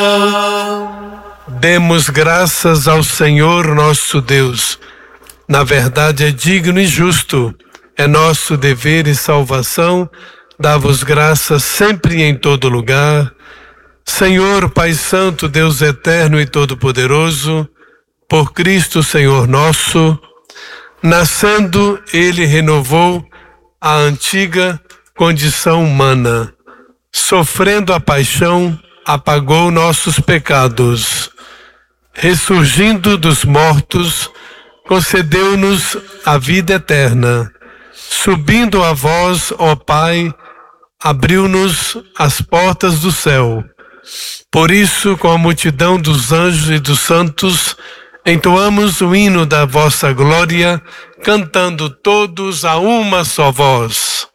Demos graças ao Senhor nosso Deus. Na verdade é digno e justo, é nosso dever e salvação, dar-vos graças sempre e em todo lugar. Senhor, Pai Santo, Deus eterno e todo-poderoso, por Cristo Senhor nosso, nascendo, Ele renovou a antiga condição humana. Sofrendo a paixão, apagou nossos pecados. Ressurgindo dos mortos, concedeu-nos a vida eterna. Subindo a vós, ó Pai, abriu-nos as portas do céu. Por isso, com a multidão dos anjos e dos santos, entoamos o hino da vossa glória, cantando todos a uma só voz.